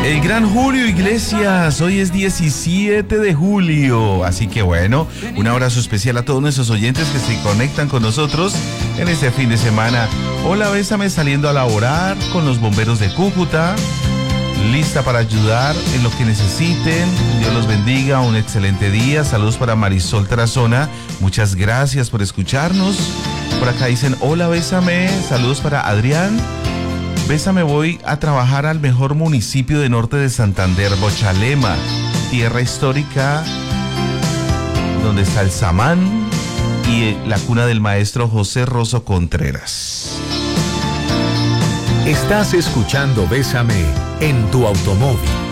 El gran Julio Iglesias, hoy es 17 de julio, así que bueno, un abrazo especial a todos nuestros oyentes que se conectan con nosotros en este fin de semana. Hola, bésame saliendo a laborar con los bomberos de Cúcuta, lista para ayudar en lo que necesiten. Dios los bendiga, un excelente día. Saludos para Marisol Tarazona, muchas gracias por escucharnos. Por acá dicen, hola, bésame, saludos para Adrián. Bésame, voy a trabajar al mejor municipio de norte de Santander, Bochalema, tierra histórica donde está el Samán y la cuna del maestro José Rosso Contreras. Estás escuchando Bésame en tu automóvil.